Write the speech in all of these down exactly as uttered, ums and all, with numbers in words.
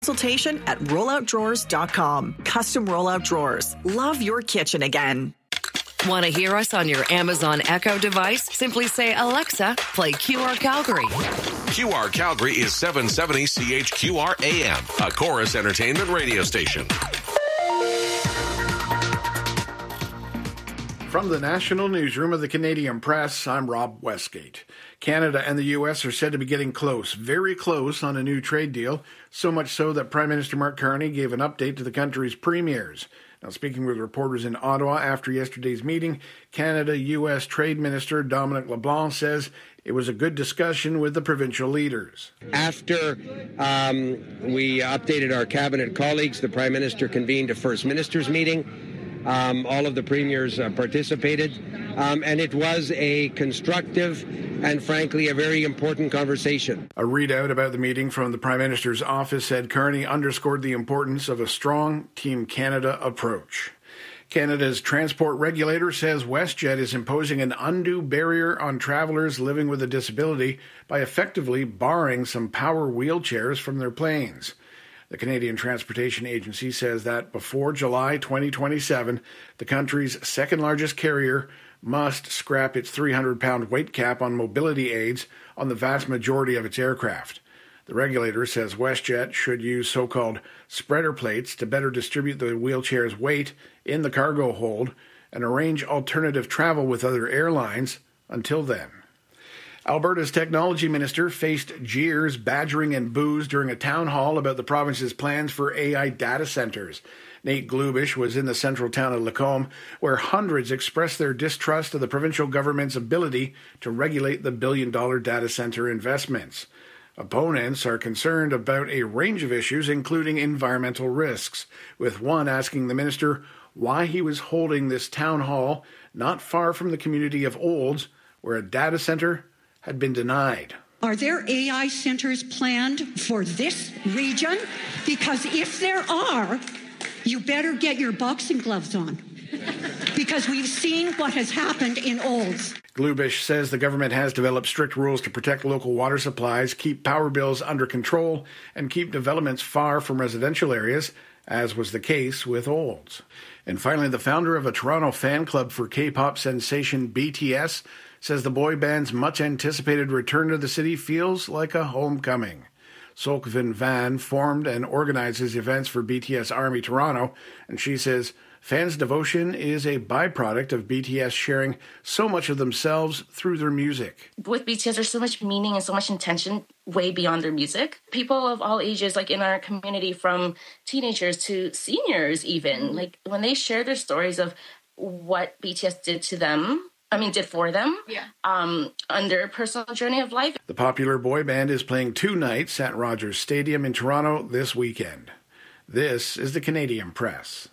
Consultation at rollout drawers dot com. Custom rollout drawers. Love your kitchen again. Want to hear us on your Amazon Echo device? Simply say, Alexa, play Q R Calgary. Q R Calgary is seven seventy C H Q R A M, a Chorus Entertainment radio station. From the National Newsroom of the Canadian Press, I'm Rob Westgate. Canada and the U S are said to be getting close, very close on a new trade deal, so much so that Prime Minister Mark Carney gave an update to the country's premiers. Now, speaking with reporters in Ottawa after yesterday's meeting, Canada-U S Trade Minister Dominic LeBlanc says it was a good discussion with the provincial leaders. After um, we updated our cabinet colleagues, the Prime Minister convened a First Ministers meeting. Um, all of the premiers uh, participated, um, and it was a constructive and, frankly, a very important conversation. A readout about the meeting from the Prime Minister's office said Carney underscored the importance of a strong Team Canada approach. Canada's transport regulator says WestJet is imposing an undue barrier on travelers living with a disability by effectively barring some power wheelchairs from their planes. The Canadian Transportation Agency says that before July twenty twenty-seven, the country's second-largest carrier must scrap its three hundred pound weight cap on mobility aids on the vast majority of its aircraft. The regulator says WestJet should use so-called spreader plates to better distribute the wheelchair's weight in the cargo hold and arrange alternative travel with other airlines until then. Alberta's technology minister faced jeers, badgering, and boos during a town hall about the province's plans for A I data centres. Nate Glubish was in the central town of Lacombe, where hundreds expressed their distrust of the provincial government's ability to regulate the billion-dollar data centre investments. Opponents are concerned about a range of issues, including environmental risks, with one asking the minister why he was holding this town hall not far from the community of Olds, where a data centre had been denied. Are there A I centers planned for this region? Because if there are, you better get your boxing gloves on. Because we've seen what has happened in Olds. Glubish says the government has developed strict rules to protect local water supplies, keep power bills under control, and keep developments far from residential areas, as was the case with Olds. And finally, the founder of a Toronto fan club for K-pop sensation B T S says the boy band's much-anticipated return to the city feels like a homecoming. Solkvin Van formed and organizes events for B T S Army Toronto, and she says fans' devotion is a byproduct of B T S sharing so much of themselves through their music. With B T S, there's so much meaning and so much intention way beyond their music. People of all ages, like in our community, from teenagers to seniors even, like when they share their stories of what B T S did to them, I mean, did for them, yeah. um, on their personal journey of life. The popular boy band is playing two nights at Rogers Stadium in Toronto this weekend. This is the Canadian Press.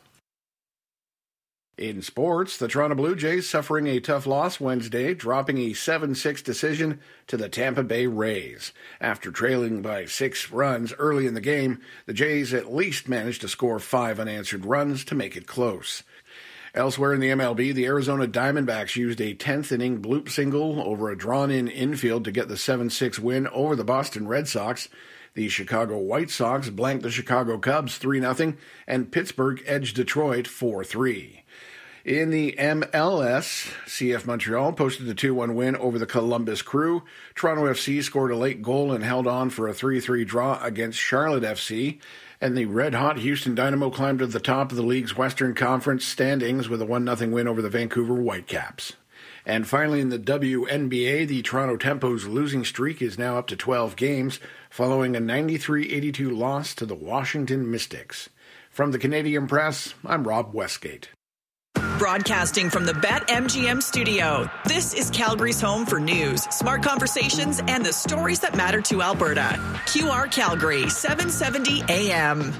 In sports, the Toronto Blue Jays suffering a tough loss Wednesday, dropping a seven six decision to the Tampa Bay Rays. After trailing by six runs early in the game, the Jays at least managed to score five unanswered runs to make it close. Elsewhere in the M L B, the Arizona Diamondbacks used a tenth inning bloop single over a drawn-in infield to get the seven six win over the Boston Red Sox. The Chicago White Sox blanked the Chicago Cubs three nothing, and Pittsburgh edged Detroit four three. In the M L S, C F Montreal posted a two one win over the Columbus Crew. Toronto F C scored a late goal and held on for a three three draw against Charlotte F C. And the red-hot Houston Dynamo climbed to the top of the league's Western Conference standings with a one nothing win over the Vancouver Whitecaps. And finally, in the W N B A, the Toronto Tempo's losing streak is now up to twelve games, following a ninety-three eighty-two loss to the Washington Mystics. From the Canadian Press, I'm Rob Westgate. Broadcasting from the BetMGM studio, this is Calgary's home for news, smart conversations, and the stories that matter to Alberta. Q R Calgary, seven seventy A M.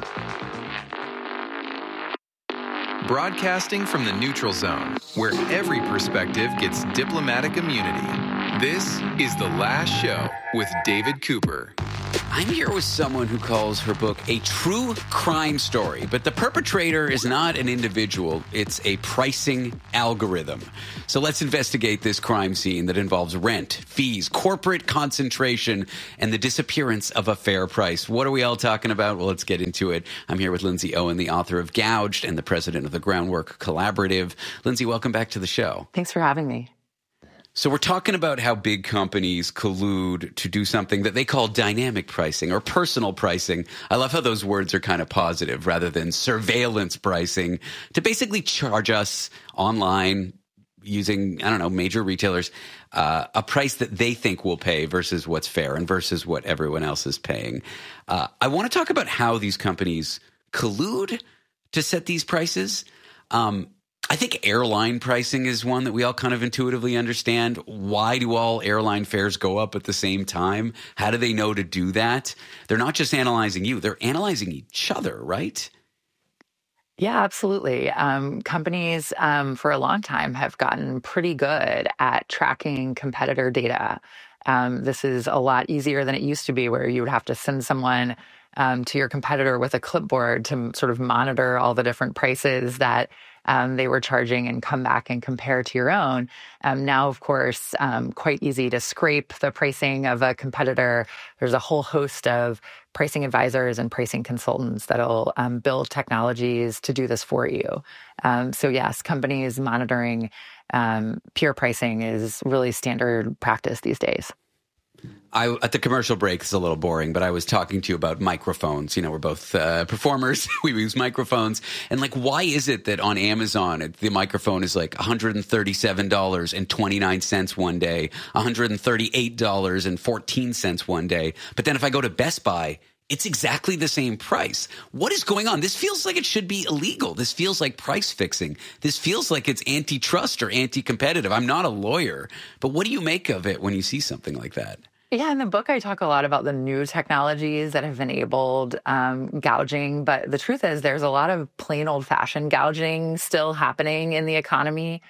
Broadcasting from the neutral zone, where every perspective gets diplomatic immunity. This is The Last Show with David Cooper. I'm here with someone who calls her book a true crime story, but the perpetrator is not an individual. It's a pricing algorithm. So let's investigate this crime scene that involves rent, fees, corporate concentration, and the disappearance of a fair price. What are we all talking about? Well, let's get into it. I'm here with Lindsay Owen, the author of Gouged and the president of the Groundwork Collaborative. Lindsay, welcome back to the show. Thanks for having me. So we're talking about how big companies collude to do something that they call dynamic pricing or personal pricing. I love how those words are kind of positive rather than surveillance pricing, to basically charge us online using, I don't know, major retailers, uh, a price that they think we'll pay versus what's fair and versus what everyone else is paying. Uh, I want to talk about how these companies collude to set these prices. Um, I think airline pricing is one that we all kind of intuitively understand. Why do all airline fares go up at the same time? How do they know to do that? They're not just analyzing you, they're analyzing each other, right? Yeah, absolutely. Um, companies um, for a long time have gotten pretty good at tracking competitor data. Um, this is a lot easier than it used to be, where you would have to send someone um, to your competitor with a clipboard to sort of monitor all the different prices that Um, they were charging and come back and compare to your own. Um, now, of course, um, quite easy to scrape the pricing of a competitor. There's a whole host of pricing advisors and pricing consultants that'll um, build technologies to do this for you. Um, so yes, companies monitoring um, peer pricing is really standard practice these days. I, at the commercial break, it's a little boring, but I was talking to you about microphones. You know, we're both uh, performers. We use microphones. And like, why is it that on Amazon, it, the microphone is like one hundred thirty-seven dollars and twenty-nine cents one day, one hundred thirty-eight dollars and fourteen cents one day. But then if I go to Best Buy, it's exactly the same price. What is going on? This feels like it should be illegal. This feels like price fixing. This feels like it's antitrust or anti-competitive. I'm not a lawyer, but what do you make of it when you see something like that? Yeah, in the book, I talk a lot about the new technologies that have enabled um, gouging. But the truth is, there's a lot of plain old-fashioned gouging still happening in the economy.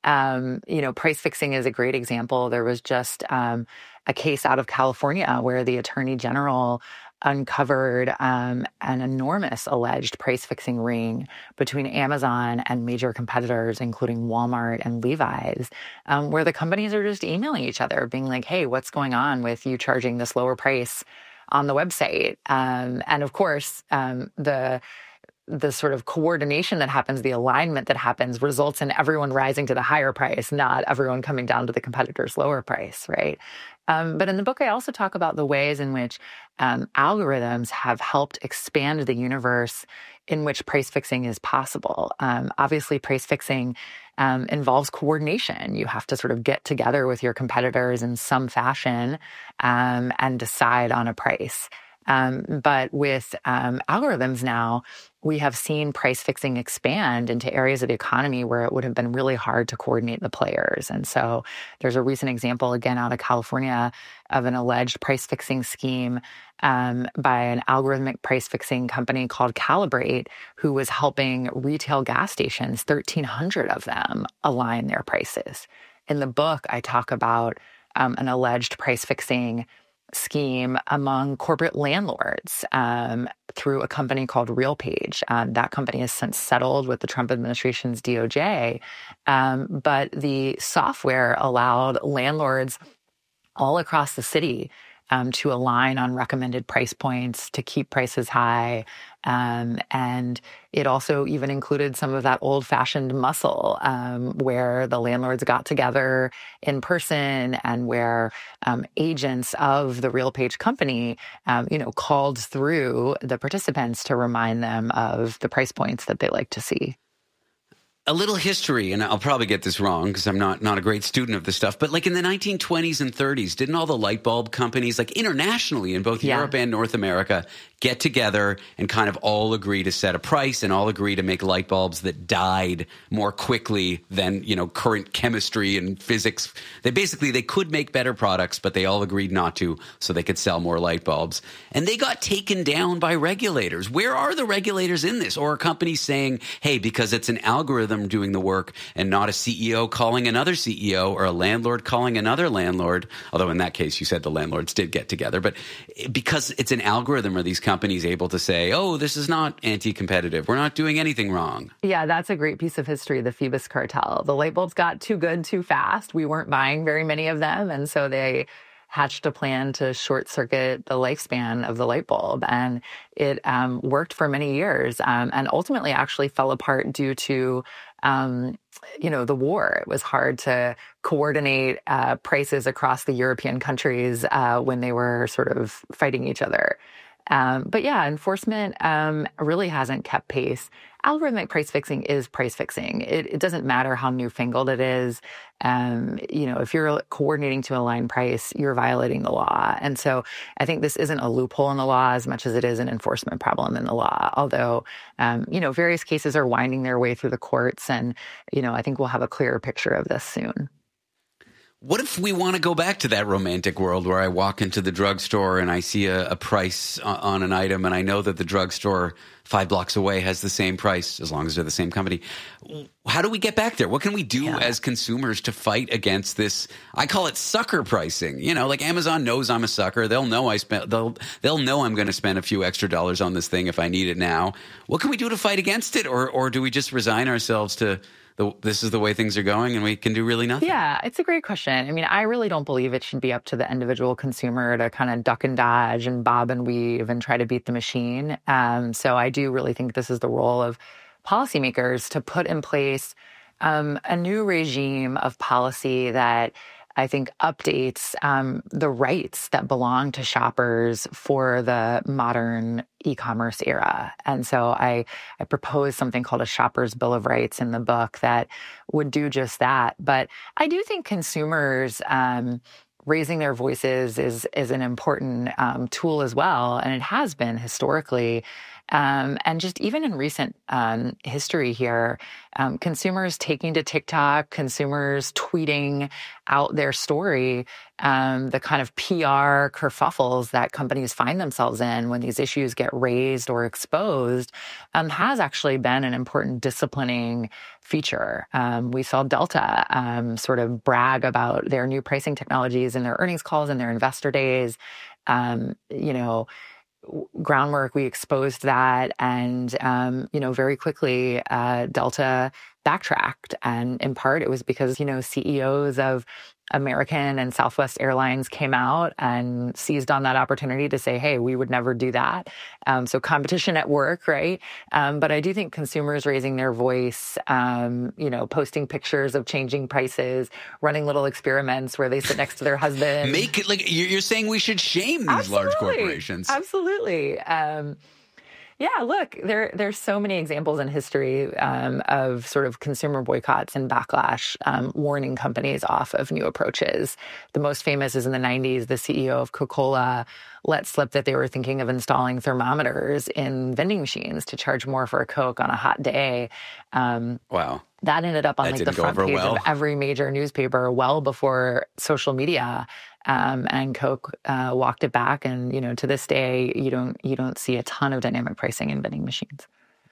Um, you know, price fixing is a great example. There was just um, a case out of California where the Attorney General uncovered um, an enormous alleged price-fixing ring between Amazon and major competitors, including Walmart and Levi's, um, where the companies are just emailing each other, being like, hey, what's going on with you charging this lower price on the website? Um, and of course, um, the the sort of coordination that happens, the alignment that happens, results in everyone rising to the higher price, not everyone coming down to the competitor's lower price, right? Um, but in the book, I also talk about the ways in which um, algorithms have helped expand the universe in which price fixing is possible. Um, obviously, price fixing um, involves coordination. You have to sort of get together with your competitors in some fashion um, and decide on a price. Um, but with um, algorithms now, we have seen price fixing expand into areas of the economy where it would have been really hard to coordinate the players. And so there's a recent example, again, out of California of an alleged price fixing scheme um, by an algorithmic price fixing company called Calibrate, who was helping retail gas stations, thirteen hundred of them, align their prices. In the book, I talk about um, an alleged price fixing scheme among corporate landlords um, through a company called RealPage. Um, that company has since settled with the Trump administration's D O J. Um, but the software allowed landlords all across the city um, to align on recommended price points, to keep prices high. Um, and it also even included some of that old-fashioned muscle um, where the landlords got together in person and where um, agents of the RealPage company, um, you know, called through the participants to remind them of the price points that they like to see. A little history, and I'll probably get this wrong because I'm not, not a great student of this stuff, but like in the nineteen twenties and thirties, didn't all the light bulb companies, like internationally in both yeah. Europe and North America, get together and kind of all agree to set a price and all agree to make light bulbs that died more quickly than, you know, current chemistry and physics. They basically, they could make better products, but they all agreed not to so they could sell more light bulbs. And they got taken down by regulators. Where are the regulators in this? Or are companies saying, hey, because it's an algorithm doing the work and not a C E O calling another C E O or a landlord calling another landlord, although in that case you said the landlords did get together, but because it's an algorithm, are these companies able to say, oh, this is not anti-competitive, we're not doing anything wrong? Yeah, that's a great piece of history, the Phoebus cartel. The light bulbs got too good too fast. We weren't buying very many of them, and so they hatched a plan to short circuit the lifespan of the light bulb. And it um, worked for many years um, and ultimately actually fell apart due to, um, you know, the war. It was hard to coordinate uh, prices across the European countries uh, when they were sort of fighting each other. Um, but yeah, enforcement um, really hasn't kept pace. Algorithmic price fixing is price fixing. It, it doesn't matter how newfangled it is. Um, you know, if you're coordinating to align price, you're violating the law. And so I think this isn't a loophole in the law as much as it is an enforcement problem in the law. Although, um, you know, various cases are winding their way through the courts. And, you know, I think we'll have a clearer picture of this soon. What if we want to go back to that romantic world where I walk into the drugstore and I see a, a price on an item and I know that the drugstore five blocks away has the same price as long as they're the same company? How do we get back there? What can we do yeah. as consumers to fight against this? I call it sucker pricing. You know, like Amazon knows I'm a sucker. They'll know I spent. They'll they'll know I'm going to spend a few extra dollars on this thing if I need it now. What can we do to fight against it, or or do we just resign ourselves to the, this is the way things are going and we can do really nothing? Yeah, it's a great question. I mean, I really don't believe it should be up to the individual consumer to kind of duck and dodge and bob and weave and try to beat the machine. Um, so I do really think this is the role of policymakers to put in place um, a new regime of policy that I think updates um, the rights that belong to shoppers for the modern e-commerce era. And so I, I propose something called a Shopper's Bill of Rights in the book that would do just that. But I do think consumers um, raising their voices is, is an important um, tool as well. And it has been historically. Um, and just even in recent um, history here, um, consumers taking to TikTok, consumers tweeting out their story, um, the kind of P R kerfuffles that companies find themselves in when these issues get raised or exposed, um, has actually been an important disciplining feature. Um, we saw Delta um, sort of brag about their new pricing technologies in their earnings calls and their investor days. Um, you know, Groundwork, we exposed that, and um, you know, very quickly, uh, Delta backtracked, and in part it was because you know C E Os of American and Southwest Airlines came out and seized on that opportunity to say, hey, we would never do that. Um, so competition at work, right? Um, but I do think consumers raising their voice, um, you know, posting pictures of changing prices, running little experiments where they sit next to their husband. Make it like you're saying we should shame these Absolutely. large corporations. Absolutely. Um, Yeah, look, there there's so many examples in history um, of sort of consumer boycotts and backlash, um, warning companies off of new approaches. The most famous is in the nineties, the C E O of Coca-Cola let slip that they were thinking of installing thermometers in vending machines to charge more for a Coke on a hot day. Um, wow. That ended up on that like the front page well. of every major newspaper well before social media. Um, and Coke uh, walked it back, and you know, to this day, you don't you don't see a ton of dynamic pricing in vending machines.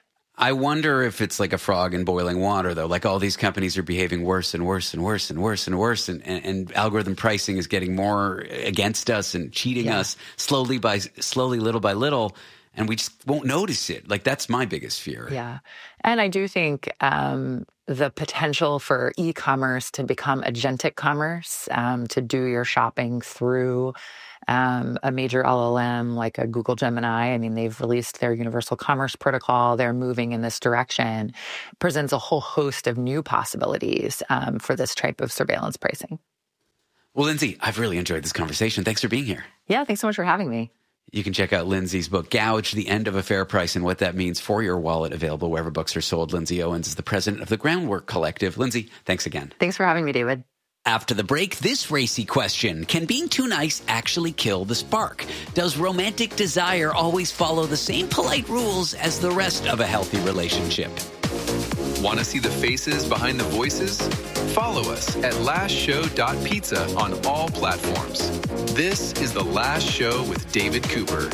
I wonder if it's like a frog in boiling water, though. Like all these companies are behaving worse and worse and worse and worse and worse, and, and, and algorithm pricing is getting more against us and cheating yeah. us slowly by slowly, little by little. And we just won't notice it. Like, that's my biggest fear. Yeah. And I do think um, the potential for e-commerce to become agentic commerce, um, to do your shopping through um, a major L L M like a Google Gemini. I mean, they've released their Universal Commerce Protocol. They're moving in this direction. Presents a whole host of new possibilities um, for this type of surveillance pricing. Well, Lindsay, I've really enjoyed this conversation. Thanks for being here. Yeah, thanks so much for having me. You can check out Lindsay's book, Gouge, The End of a Fair Price and What That Means for Your Wallet, available wherever books are sold. Lindsay Owens is the president of the Groundwork Collective. Lindsay, thanks again. Thanks for having me, David. After the break, this racy question. Can being too nice actually kill the spark? Does romantic desire always follow the same polite rules as the rest of a healthy relationship? Want to see the faces behind the voices? Follow us at last show dot pizza on all platforms. This is The Last Show with David Cooper.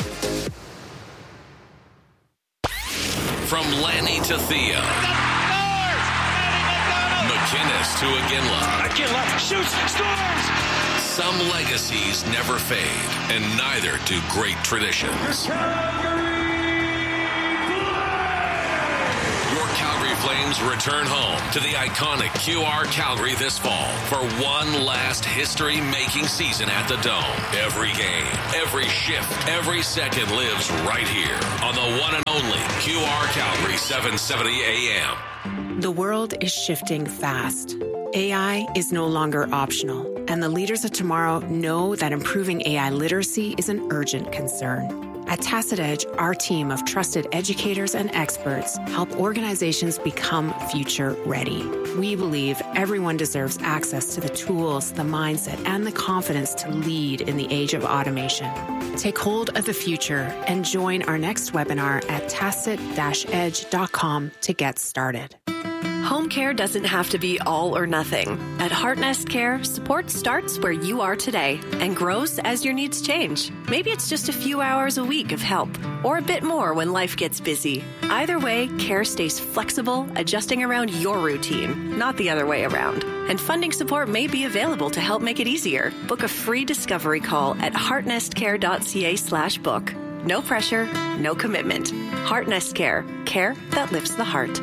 From Lanny to Thea. McInnes to Iginla. Iginla shoots, scores! Some legacies never fade, and neither do great traditions. Your Calgary Flames return home to the iconic Q R Calgary this fall for one last history-making season at the Dome. Every game, every shift, every second lives right here on the one and only Q R Calgary seven seventy A M. The world is shifting fast. A I is no longer optional, and the leaders of tomorrow know that improving A I literacy is an urgent concern. At Tacit Edge, our team of trusted educators and experts help organizations become future ready. We believe everyone deserves access to the tools, the mindset, and the confidence to lead in the age of automation. Take hold of the future and join our next webinar at tacit dash edge dot com to get started. Home care doesn't have to be all or nothing. At Heartnest Care, support starts where you are today and grows as your needs change. Maybe it's just a few hours a week of help, or a bit more when life gets busy. Either way, care stays flexible, adjusting around your routine, not the other way around. And funding support may be available to help make it easier. Book a free discovery call at heartnestcare dot c a slash book. No pressure, no commitment. Heartnest Care, care that lifts the heart.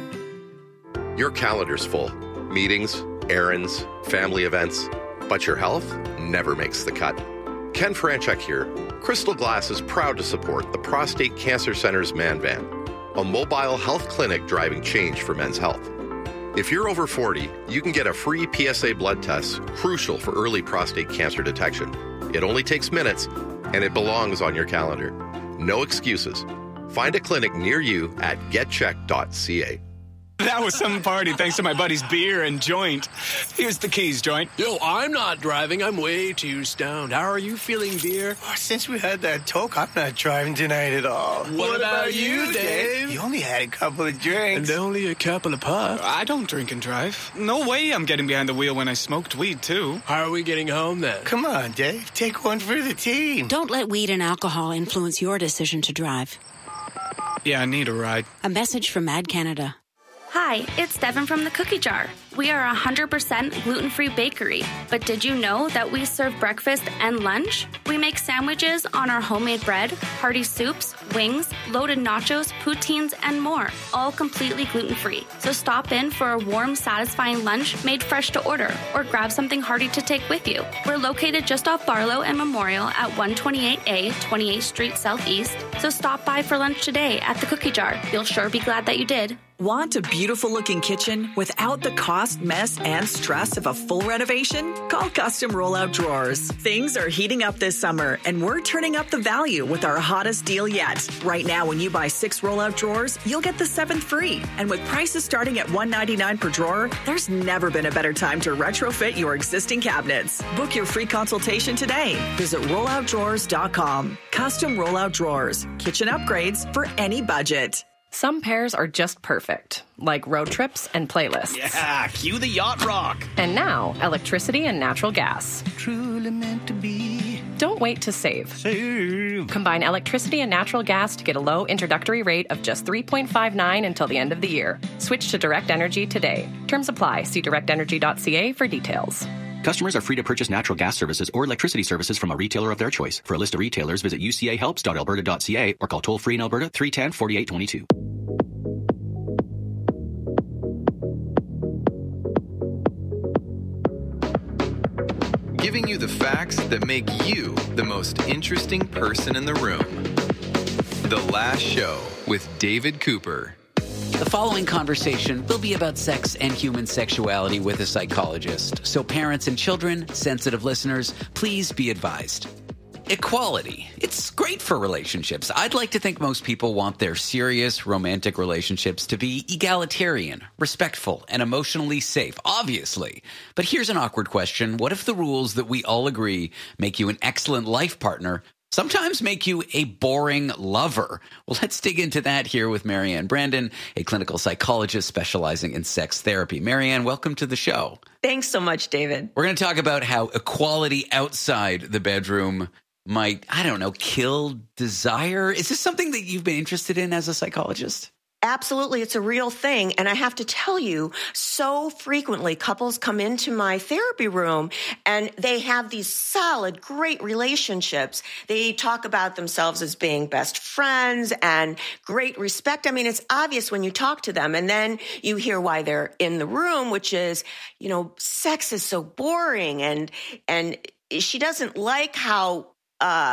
Your calendar's full. Meetings, errands, family events. But your health never makes the cut. Ken Franchuk here. Crystal Glass is proud to support the Prostate Cancer Center's Man Van, a mobile health clinic driving change for men's health. If you're over forty, you can get a free P S A blood test, crucial for early prostate cancer detection. It only takes minutes, and it belongs on your calendar. No excuses. Find a clinic near you at get check dot c a. That was some party thanks to my buddy's beer and joint. Here's the keys, joint. Yo, I'm not driving. I'm way too stoned. How are you feeling, beer? Oh, since we had that talk, I'm not driving tonight at all. What, what about, about you, Dave? You only had a couple of drinks. And only a couple of puffs. I don't drink and drive. No way I'm getting behind the wheel when I smoked weed, too. How are we getting home, then? Come on, Dave. Take one for the team. Don't let weed and alcohol influence your decision to drive. Yeah, I need a ride. A message from Mad Canada. Hi, it's Devin from the Cookie Jar. We are a one hundred percent gluten-free bakery. But did you know that we serve breakfast and lunch? We make sandwiches on our homemade bread, hearty soups, wings, loaded nachos, poutines, and more, all completely gluten-free. So stop in for a warm, satisfying lunch made fresh to order, or grab something hearty to take with you. We're located just off Barlow and Memorial at one twenty-eight A, twenty-eighth Street Southeast. So stop by for lunch today at the Cookie Jar. You'll sure be glad that you did. Want a beautiful-looking kitchen without the cost, mess, and stress of a full renovation? Call Custom Rollout Drawers. Things are heating up this summer, and we're turning up the value with our hottest deal yet. Right now, when you buy six rollout drawers, you'll get the seventh free. And with prices starting at one ninety-nine per drawer, there's never been a better time to retrofit your existing cabinets. Book your free consultation today. Visit rollout drawers dot com. Custom Rollout Drawers. Kitchen upgrades for any budget. Some pairs are just perfect, like road trips and playlists. Yeah, cue the yacht rock. And now, electricity and natural gas. Truly meant to be. Don't wait to save. Save. Combine electricity and natural gas to get a low introductory rate of just three point five nine until the end of the year. Switch to Direct Energy today. Terms apply. See direct energy dot c a for details. Customers are free to purchase natural gas services or electricity services from a retailer of their choice. For a list of retailers, visit u c a helps dot alberta dot c a or call toll-free in Alberta three one zero, four eight two two. Giving you the facts that make you the most interesting person in the room. The Last Show with David Cooper. The following conversation will be about sex and human sexuality with a psychologist. So parents and children, sensitive listeners, please be advised. Equality. It's great for relationships. I'd like to think most people want their serious romantic relationships to be egalitarian, respectful, and emotionally safe, obviously. But here's an awkward question. What if the rules that we all agree make you an excellent life partner sometimes make you a boring lover? Well, let's dig into that here with Marianne Brandon, a clinical psychologist specializing in sex therapy. Marianne, welcome to the show. Thanks so much, David. We're going to talk about how equality outside the bedroom might, I don't know, kill desire. Is this something that you've been interested in as a psychologist? Absolutely. It's a real thing. And I have to tell you, so frequently couples come into my therapy room and they have these solid, great relationships. They talk about themselves as being best friends and great respect. I mean, it's obvious when you talk to them, and then you hear why they're in the room, which is, you know, sex is so boring, and, and she doesn't like how Uh,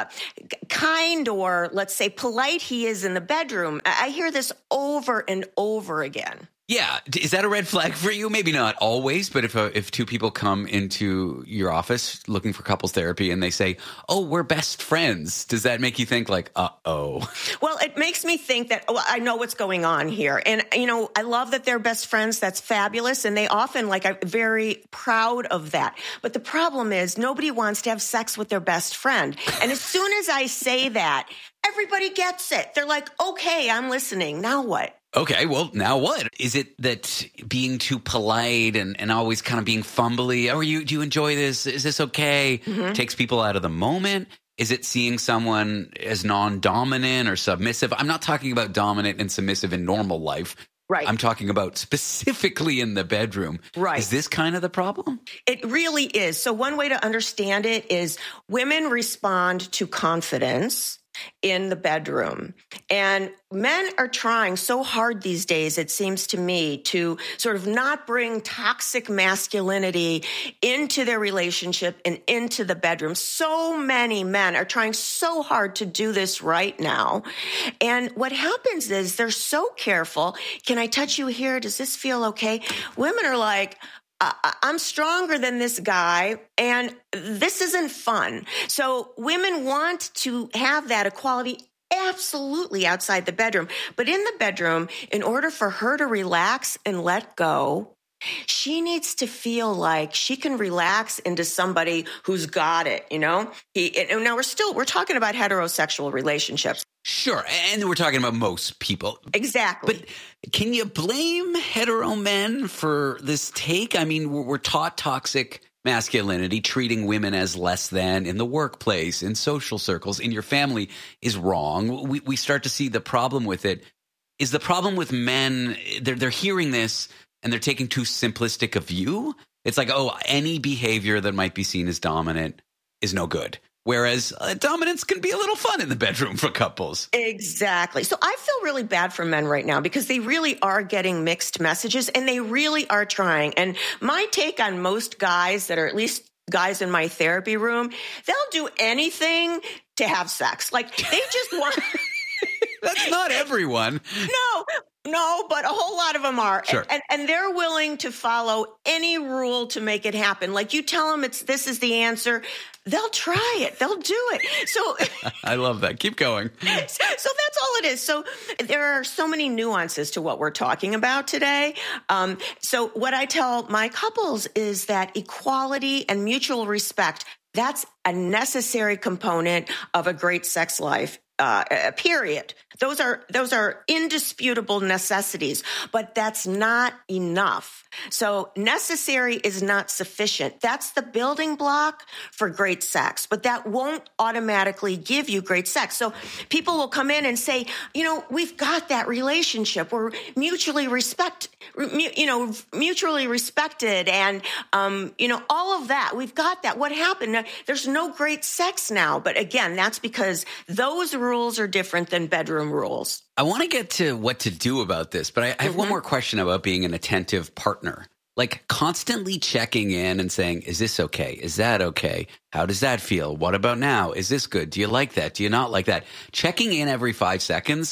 kind or, let's say, polite he is in the bedroom. I hear this over and over again. Yeah. Is that a red flag for you? Maybe not always, but if a, if two people come into your office looking for couples therapy and they say, oh, we're best friends, does that make you think like, uh-oh? Well, it makes me think that, well, I know what's going on here. And, you know, I love that they're best friends. That's fabulous. And they often, like, are very proud of that. But the problem is nobody wants to have sex with their best friend. And as soon as I say that, everybody gets it. They're like, okay, I'm listening. Now what? Okay, well, now what? Is it that being too polite and, and always kind of being fumbly, oh, you, do you enjoy this? Is this okay? Mm-hmm. Takes people out of the moment? Is it seeing someone as non-dominant or submissive? I'm not talking about dominant and submissive in normal life. Right. I'm talking about specifically in the bedroom. Right. Is this kind of the problem? It really is. So one way to understand it is women respond to confidence in the bedroom. And men are trying so hard these days, it seems to me, to sort of not bring toxic masculinity into their relationship and into the bedroom. So many men are trying so hard to do this right now. And what happens is they're so careful. Can I touch you here? Does this feel okay? Women are like, I'm stronger than this guy, and this isn't fun. So women want to have that equality absolutely outside the bedroom. But in the bedroom, in order for her to relax and let go, she needs to feel like she can relax into somebody who's got it, you know? He, and now we're still, we're talking about heterosexual relationships. Sure. And we're talking about most people. Exactly. But can you blame hetero men for this take? I mean, we're taught toxic masculinity, treating women as less than in the workplace, in social circles, in your family is wrong. We, we start to see the problem with it. Is the problem with men, they're, they're hearing this and they're taking too simplistic a view? It's like, oh, any behavior that might be seen as dominant is no good. Whereas uh, dominance can be a little fun in the bedroom for couples. Exactly. So I feel really bad for men right now because they really are getting mixed messages and they really are trying. And my take on most guys that are at least guys in my therapy room, they'll do anything to have sex. Like they just want... That's not everyone. No, no, but a whole lot of them are. Sure. And, and, and they're willing to follow any rule to make it happen. Like you tell them it's this is the answer, they'll try it. They'll do it. So I love that. Keep going. So, so that's all it is. So there are so many nuances to what we're talking about today. Um, so what I tell my couples is that equality and mutual respect, that's a necessary component of a great sex life. Uh, period. Those are those are indisputable necessities, but that's not enough. So necessary is not sufficient. That's the building block for great sex, but that won't automatically give you great sex. So people will come in and say, you know, we've got that relationship. We're mutually respect, you know, mutually respected, and um, you know, all of that. We've got that. What happened? There's no great sex now. But again, that's because those rules are different than bedroom rules. I want to get to what to do about this, but I, I have mm-hmm. one more question about being an attentive partner. Like constantly checking in and saying, is this okay? Is that okay? How does that feel? What about now? Is this good? Do you like that? Do you not like that? Checking in every five seconds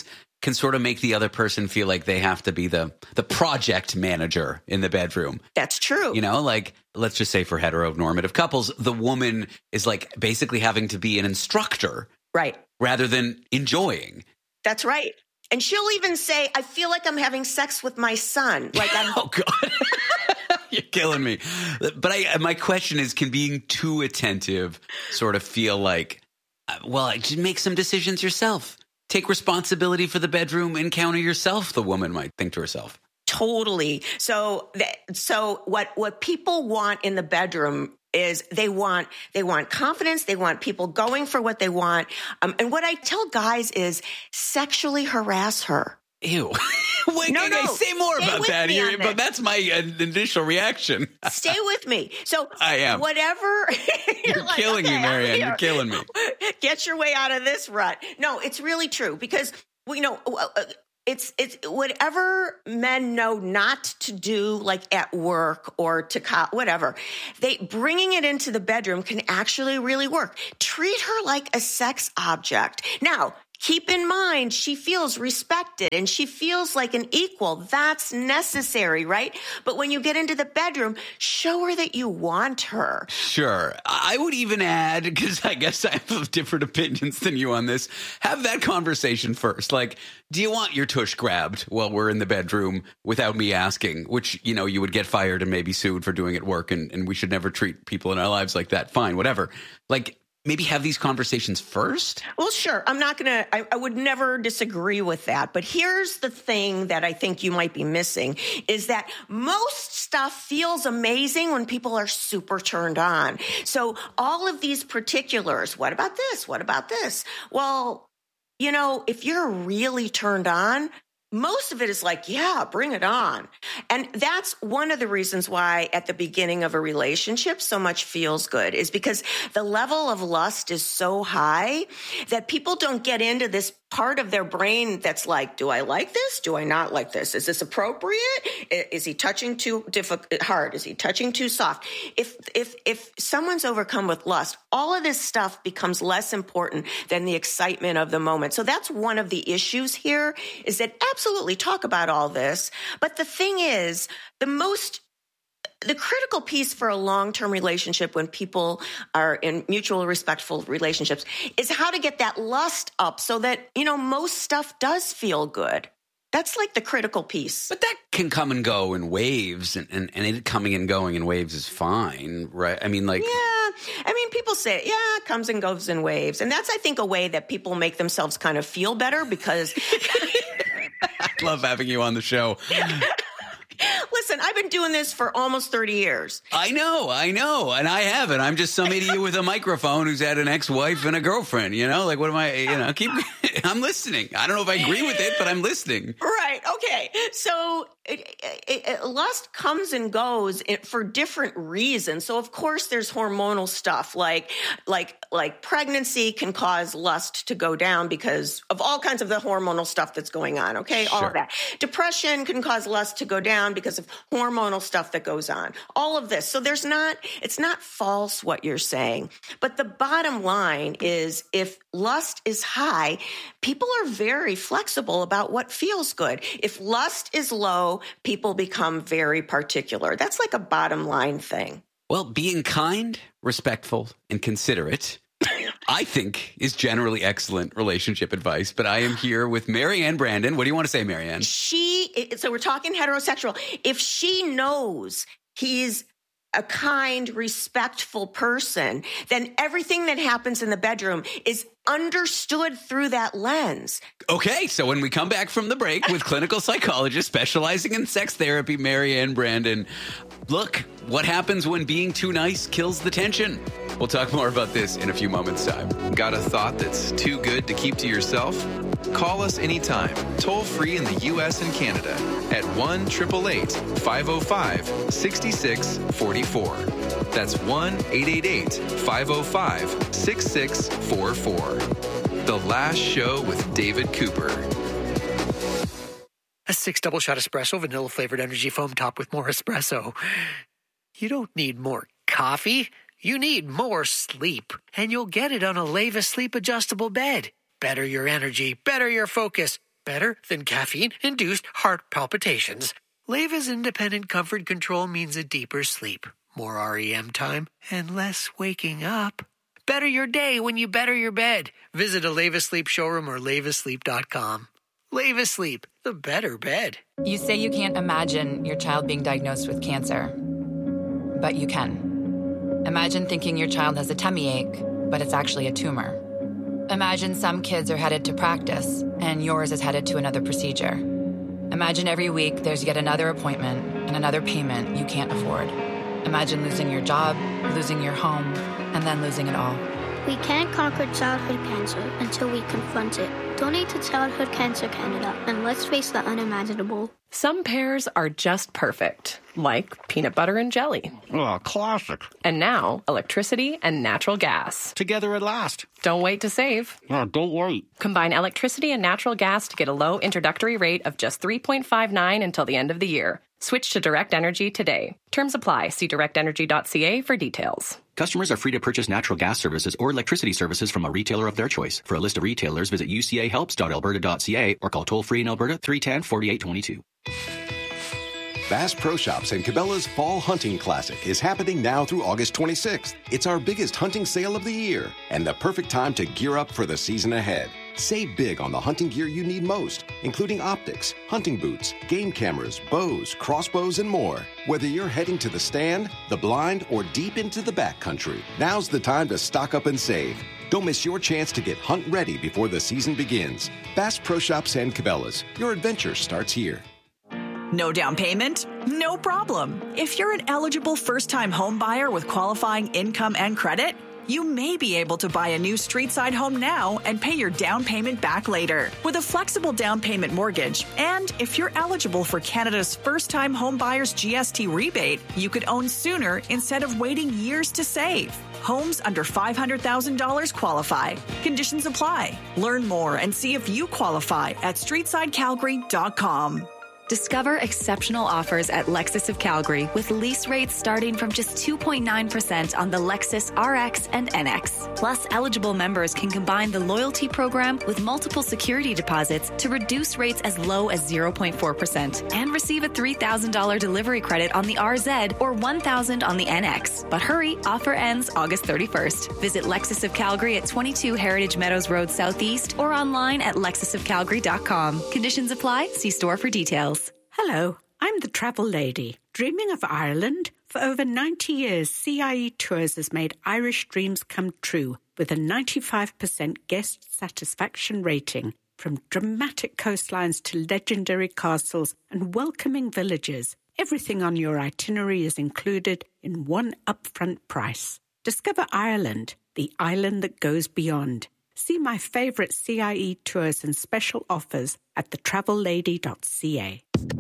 can sort of make the other person feel like they have to be the the project manager in the bedroom. That's true. You know, like, let's just say for heteronormative couples, the woman is like basically having to be an instructor. Right. Rather than enjoying. That's right. And she'll even say, I feel like I'm having sex with my son. Like I'm Oh, God. You're killing me. But I, my question is, can being too attentive sort of feel like, well, just make some decisions yourself. Take responsibility for the bedroom encounter yourself, the woman might think to herself. Totally. So, so what, what people want in the bedroom is they want, they want confidence. They want people going for what they want. Um, and what I tell guys is sexually harass her. Ew. Wait, no, no. Say more Stay about that here, but that's my uh, initial reaction. Stay with me. So I am. Whatever. You're, you're like, killing okay, me, Marianne. You're killing me. Get your way out of this rut. No, it's really true because, you know, it's, it's whatever men know not to do, like at work or to co- whatever, they bringing it into the bedroom can actually really work. Treat her like a sex object. Now, keep in mind, she feels respected and she feels like an equal. That's necessary, right? But when you get into the bedroom, show her that you want her. Sure. I would even add, because I guess I have different opinions than you on this, have that conversation first. Like, do you want your tush grabbed while we're in the bedroom without me asking? Which, you know, you would get fired and maybe sued for doing at work, and, and we should never treat people in our lives like that. Fine, whatever. Like, maybe have these conversations first? Well, sure. I'm not going to, I, I would never disagree with that. But here's the thing that I think you might be missing is that most stuff feels amazing when people are super turned on. So all of these particulars, what about this? What about this? Well, you know, if you're really turned on, most of it is like, yeah, bring it on. And that's one of the reasons why at the beginning of a relationship so much feels good is because the level of lust is so high that people don't get into this part of their brain that's like, do I like this? Do I not like this? Is this appropriate? Is he touching too difficult, hard? Is he touching too soft? If, if, if someone's overcome with lust, all of this stuff becomes less important than the excitement of the moment. So that's one of the issues here is that absolutely talk about all this. But the thing is, the most The critical piece for a long-term relationship when people are in mutual respectful relationships is how to get that lust up so that, you know, most stuff does feel good. That's like the critical piece. But that can come and go in waves, and, and, and it coming and going in waves is fine, right? I mean, like... Yeah. I mean, people say, yeah, it comes and goes in waves. And that's, I think, a way that people make themselves kind of feel better because... I love having you on the show. Listen, I've been doing this for almost thirty years. I know, I know, and I haven't. I'm just some idiot with a microphone who's had an ex-wife and a girlfriend, you know? Like, what am I, you know, keep, I'm listening. I don't know if I agree with it, but I'm listening. Right, okay. So it, it, it, lust comes and goes for different reasons. So, of course, there's hormonal stuff, like, like, like pregnancy can cause lust to go down because of all kinds of the hormonal stuff that's going on, okay? All Sure. of that. Depression can cause lust to go down because of hormonal stuff that goes on. All of this. So there's not, it's not false what you're saying. But the bottom line is if lust is high, people are very flexible about what feels good. If lust is low, people become very particular. That's like a bottom line thing. Well, being kind, respectful, and considerate, I think, is generally excellent relationship advice. But I am here with Marianne Brandon. What do you want to say, Marianne? She, so we're talking heterosexual. If she knows he's a kind, respectful person, then everything that happens in the bedroom is understood through that lens. Okay, so when we come back from the break with clinical psychologist specializing in sex therapy, Marianne Brandon, look, what happens when being too nice kills the tension? We'll talk more about this in a few moments' time. Got a thought that's too good to keep to yourself? Call us anytime, toll free in the U S and Canada at one eight eight eight, five oh five, six six four four. That's one eight eight eight, five oh five, six six four four. The Last Show with David Cooper. A six double shot espresso, vanilla flavored energy foam topped with more espresso. You don't need more coffee. You need more sleep. And you'll get it on a Leva sleep adjustable bed. Better your energy, better your focus, better than caffeine-induced heart palpitations. Leva's independent comfort control means a deeper sleep, more R E M time, and less waking up. Better your day when you better your bed. Visit a Leva Sleep showroom or leva sleep dot com. Leva Sleep, the better bed. You say you can't imagine your child being diagnosed with cancer, but you can. Imagine thinking your child has a tummy ache, but it's actually a tumor. Imagine some kids are headed to practice, and yours is headed to another procedure. Imagine every week there's yet another appointment and another payment you can't afford. Imagine losing your job, losing your home, and then losing it all. We can't conquer childhood cancer until we confront it. Donate to Childhood Cancer Canada, and let's face the unimaginable. Some pairs are just perfect, like peanut butter and jelly. Oh, classic. And now, electricity and natural gas. Together at last. Don't wait to save. Oh, don't wait. Combine electricity and natural gas to get a low introductory rate of just three point five nine until the end of the year. Switch to Direct Energy today. Terms apply. See direct energy dot c a for details. Customers are free to purchase natural gas services or electricity services from a retailer of their choice. For a list of retailers, visit u c a helps dot alberta dot c a or call toll-free in Alberta three one zero, four eight two two. Bass Pro Shops and Cabela's Fall Hunting Classic is happening now through August twenty-sixth. It's our biggest hunting sale of the year and the perfect time to gear up for the season ahead. Save big on the hunting gear you need most, including optics, hunting boots, game cameras, bows, crossbows, and more. Whether you're heading to the stand, the blind, or deep into the backcountry, now's the time to stock up and save. Don't miss your chance to get hunt ready before the season begins. Bass Pro Shops and Cabela's. Your adventure starts here. No down payment? No problem. If you're an eligible first-time home buyer with qualifying income and credit, you may be able to buy a new street-side home now and pay your down payment back later with a flexible down payment mortgage. And if you're eligible for Canada's first-time home buyers G S T rebate, you could own sooner instead of waiting years to save. Homes under five hundred thousand dollars qualify. Conditions apply. Learn more and see if you qualify at street side calgary dot com. Discover exceptional offers at Lexus of Calgary with lease rates starting from just two point nine percent on the Lexus R X and N X. Plus, eligible members can combine the loyalty program with multiple security deposits to reduce rates as low as zero point four percent and receive a three thousand dollars delivery credit on the R Z or one thousand dollars on the N X. But hurry, offer ends August thirty-first. Visit Lexus of Calgary at twenty-two Heritage Meadows Road Southeast or online at lexus of calgary dot com. Conditions apply. See store for details. Hello, I'm the travel lady. Dreaming of Ireland? For over ninety years, C I E Tours has made Irish dreams come true with a ninety-five percent guest satisfaction rating. From dramatic coastlines to legendary castles and welcoming villages, everything on your itinerary is included in one upfront price. Discover Ireland, the island that goes beyond. See my favourite C I E tours and special offers at the travel lady dot c a.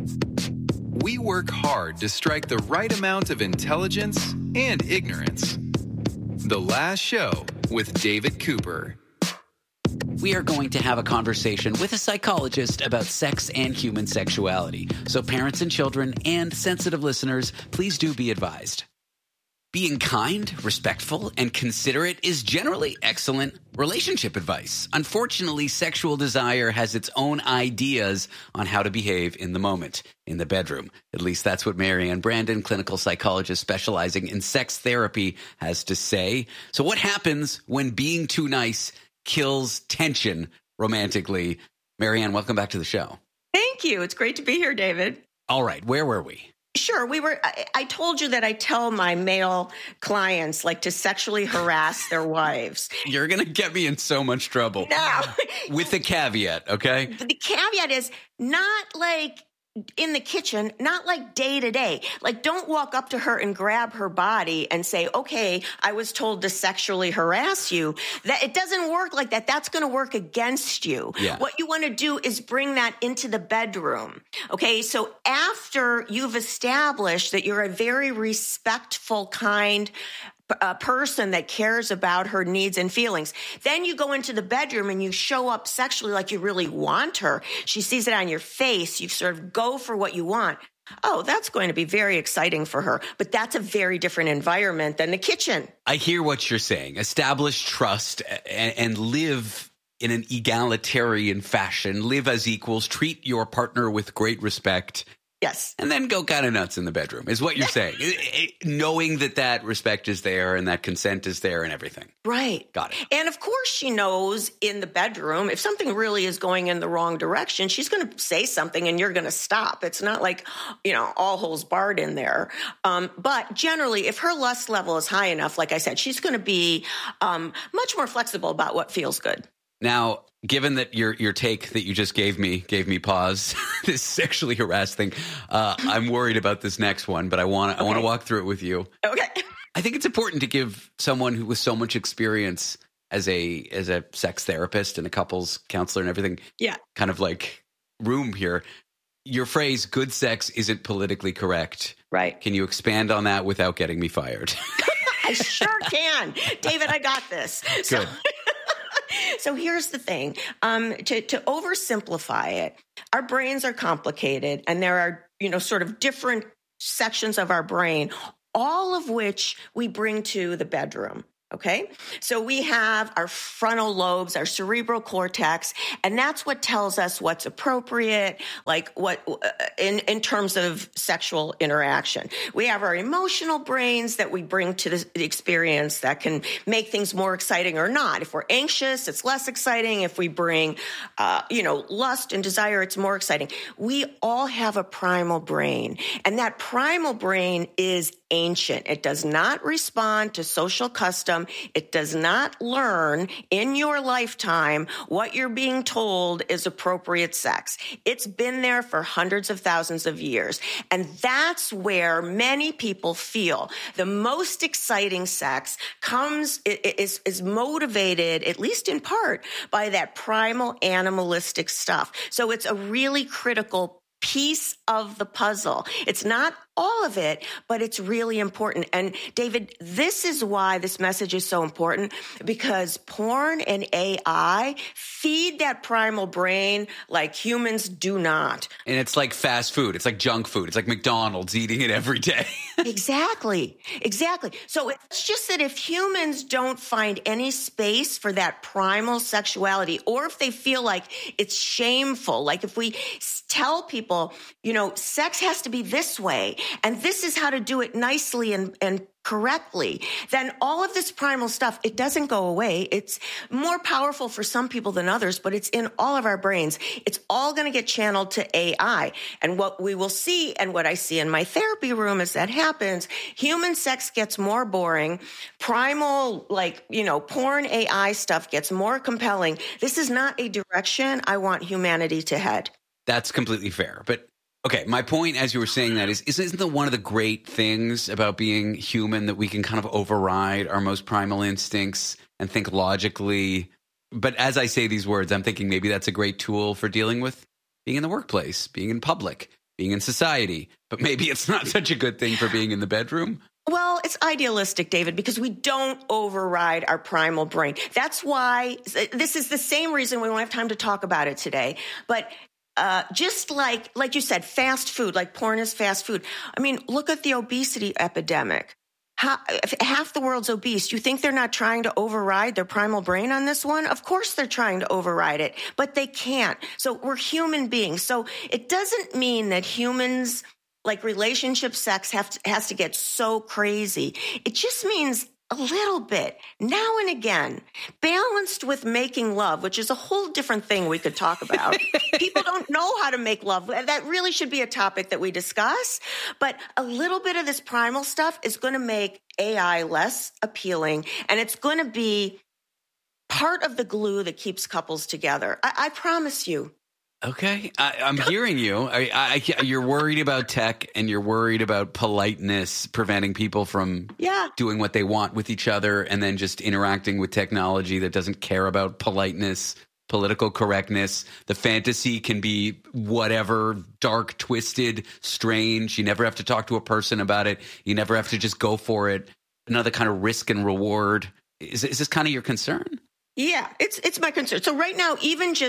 We work hard to strike the right amount of intelligence and ignorance. The Last Show with David Cooper. We are going to have a conversation with a psychologist about sex and human sexuality. So parents and children and sensitive listeners, please do be advised. Being kind, respectful, and considerate is generally excellent relationship advice. Unfortunately, sexual desire has its own ideas on how to behave in the moment, in the bedroom. At least that's what Marianne Brandon, clinical psychologist specializing in sex therapy, has to say. So what happens when being too nice kills tension romantically? Marianne, welcome back to the show. Thank you. It's great to be here, David. All right. Where were we? Sure. We were, I, I told you that I tell my male clients like to sexually harass their wives. You're going to get me in so much trouble. No. With the caveat, okay? The caveat is not like in the kitchen, not like day to day. Like, don't walk up to her and grab her body and say, okay, I was told to sexually harass you. That it doesn't work like that. That's going to work against you. Yeah. What you want to do is bring that into the bedroom. Okay. So after you've established that you're a very respectful, kind a person that cares about her needs and feelings. Then you go into the bedroom and you show up sexually like you really want her. She sees it on your face. You sort of go for what you want. Oh, that's going to be very exciting for her. But that's a very different environment than the kitchen. I hear what you're saying. Establish trust and, and live in an egalitarian fashion, live as equals, treat your partner with great respect. Yes. And then go kind of nuts in the bedroom is what you're saying. It, it, knowing that that respect is there and that consent is there and everything. Right. Got it. And of course she knows in the bedroom, if something really is going in the wrong direction, she's going to say something and you're going to stop. It's not like, you know, all holes barred in there. Um, but generally, if her lust level is high enough, like I said, she's going to be um, much more flexible about what feels good. Now, given that your your take that you just gave me gave me pause, this sexually harassed thing, uh, I'm worried about this next one, but I want to okay. I want to walk through it with you. Okay. I think it's important to give someone who with so much experience as a as a sex therapist and a couples counselor and everything, yeah, kind of like room here. Your phrase "good sex isn't politically correct." Right. Can you expand on that without getting me fired? I sure can. David, I got this. Good. So- So here's the thing, um, to, to oversimplify it, our brains are complicated and there are, you know, sort of different sections of our brain, all of which we bring to the bedroom. Okay, so we have our frontal lobes, our cerebral cortex, and that's what tells us what's appropriate, like what in, in terms of sexual interaction. We have our emotional brains that we bring to the experience that can make things more exciting or not. If we're anxious, it's less exciting. If we bring, uh, you know, lust and desire, it's more exciting. We all have a primal brain, and that primal brain is ancient. It does not respond to social custom. It does not learn in your lifetime what you're being told is appropriate sex. It's been there for hundreds of thousands of years. And that's where many people feel the most exciting sex comes, is, is motivated, at least in part, by that primal animalistic stuff. So it's a really critical piece of the puzzle. It's not all of it, but it's really important. And David, this is why this message is so important, because porn and A I feed that primal brain like humans do not. And it's like fast food. It's like junk food. It's like McDonald's eating it every day. Exactly. Exactly. So it's just that if humans don't find any space for that primal sexuality, or if they feel like it's shameful, like if we tell people, you know, sex has to be this way, and this is how to do it nicely and, and correctly, then all of this primal stuff, it doesn't go away. It's more powerful for some people than others, but it's in all of our brains. It's all going to get channeled to A I. And what we will see, and what I see in my therapy room as that happens, human sex gets more boring. Primal, like, you know, porn A I stuff gets more compelling. This is not a direction I want humanity to head. That's completely fair. But okay, my point as you were saying that is, isn't the one of the great things about being human that we can kind of override our most primal instincts and think logically? But as I say these words, I'm thinking maybe that's a great tool for dealing with being in the workplace, being in public, being in society. But maybe it's not such a good thing for being in the bedroom. Well, it's idealistic, David, because we don't override our primal brain. That's why this is the same reason we won't have time to talk about it today. But Uh, just like, like you said, fast food, like porn is fast food. I mean, look at the obesity epidemic. How, half the world's obese. You think they're not trying to override their primal brain on this one? Of course they're trying to override it, but they can't. So we're human beings. So it doesn't mean that humans, like relationship sex, have to, has to get so crazy. It just means a little bit, now and again, balanced with making love, which is a whole different thing we could talk about. People don't know how to make love. That really should be a topic that we discuss. But a little bit of this primal stuff is going to make A I less appealing, and it's going to be part of the glue that keeps couples together. I, I promise you. Okay, I, I'm hearing you. I, I, you're worried about tech, and you're worried about politeness preventing people from yeah. doing what they want with each other, and then just interacting with technology that doesn't care about politeness, political correctness. The fantasy can be whatever, dark, twisted, strange. You never have to talk to a person about it. You never have to just go for it. Another kind of risk and reward. Is, is this kind of your concern? Yeah, it's it's my concern. So right now, even just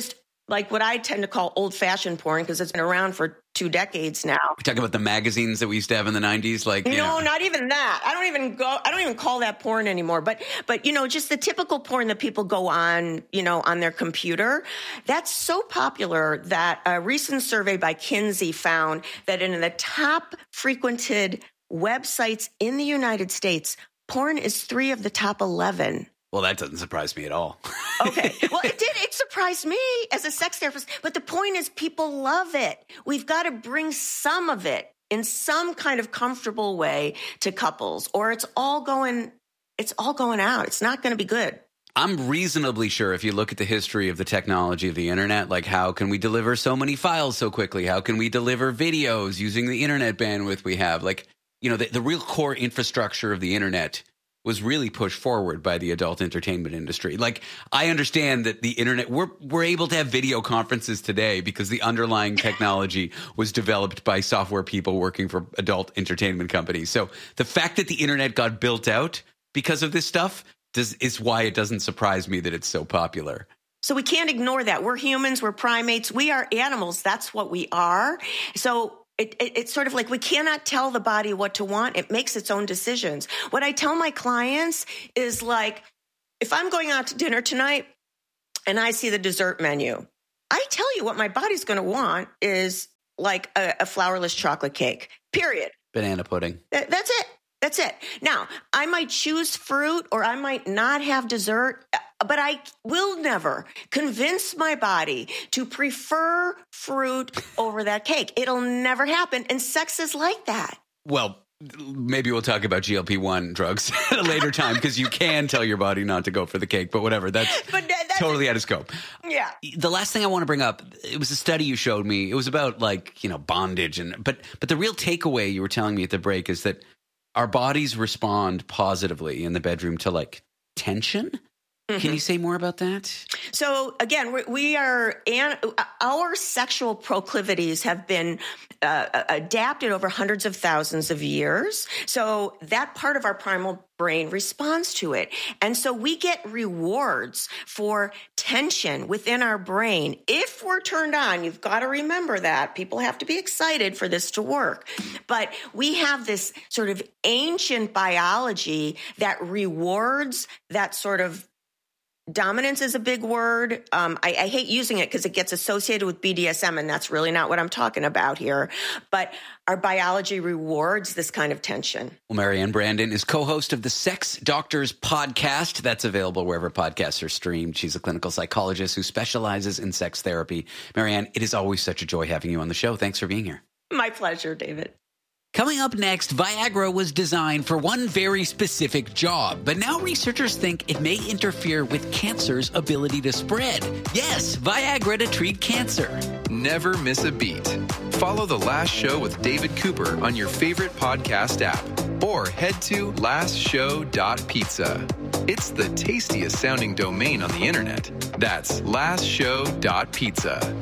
like what I tend to call old-fashioned porn because it's been around for two decades now. We're talking about the magazines that we used to have in the nineties, like, you no, know. not even that. I don't even go. I don't even call that porn anymore. But, but you know, just the typical porn that people go on, you know, on their computer. That's so popular that a recent survey by Kinsey found that in the top frequented websites in the United States, porn is three of the top eleven. Well, that doesn't surprise me at all. Okay. Well, it did. It surprised me as a sex therapist. But the point is people love it. We've got to bring some of it in some kind of comfortable way to couples, or it's all going, it's all going out. It's not going to be good. I'm reasonably sure if you look at the history of the technology of the internet, like how can we deliver so many files so quickly? How can we deliver videos using the internet bandwidth we have? Like, you know, the, the real core infrastructure of the internet was really pushed forward by the adult entertainment industry. Like, I understand that the internet, we're, we're able to have video conferences today because the underlying technology was developed by software people working for adult entertainment companies. So the fact that the internet got built out because of this stuff does, is why it doesn't surprise me that it's so popular. So we can't ignore that. We're humans, we're primates, we are animals. That's what we are. So It, it, it's sort of like we cannot tell the body what to want. It makes its own decisions. What I tell my clients is like, if I'm going out to dinner tonight and I see the dessert menu, I tell you what my body's going to want is like a, a flourless chocolate cake, period. Banana pudding. That, that's it. That's it. Now, I might choose fruit or I might not have dessert, but I will never convince my body to prefer fruit over that cake. It'll never happen. And sex is like that. Well, maybe we'll talk about G L P one drugs at a later time because you can tell your body not to go for the cake, but whatever. That's, but that's totally out of scope. Yeah. The last thing I want to bring up, it was a study you showed me. It was about like, you know, bondage. and But but the real takeaway you were telling me at the break is that our bodies respond positively in the bedroom to like tension. Mm-hmm. Can you say more about that? So again, we, we are, and our sexual proclivities have been uh, adapted over hundreds of thousands of years. So that part of our primal brain responds to it. And so we get rewards for tension within our brain. If we're turned on, you've got to remember that. People have to be excited for this to work. But we have this sort of ancient biology that rewards that sort of dominance is a big word. Um, I, I hate using it because it gets associated with B D S M, and that's really not what I'm talking about here. But our biology rewards this kind of tension. Well, Marianne Brandon is co-host of the Sex Doctors podcast. That's available wherever podcasts are streamed. She's a clinical psychologist who specializes in sex therapy. Marianne, it is always such a joy having you on the show. Thanks for being here. My pleasure, David. Coming up next, Viagra was designed for one very specific job, but now researchers think it may interfere with cancer's ability to spread. Yes, Viagra to treat cancer. Never miss a beat. Follow The Last Show with David Cooper on your favorite podcast app or head to last show dot pizza. It's the tastiest sounding domain on the internet. That's last show dot pizza.